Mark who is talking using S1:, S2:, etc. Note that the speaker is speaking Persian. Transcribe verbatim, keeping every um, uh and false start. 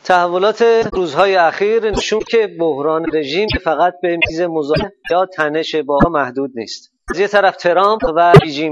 S1: تحولات روزهای اخیر نشون که بحران رژیم فقط به میز مذاکره یا تنش با محدود نیست. از یه طرف ترامپ و بیجینگ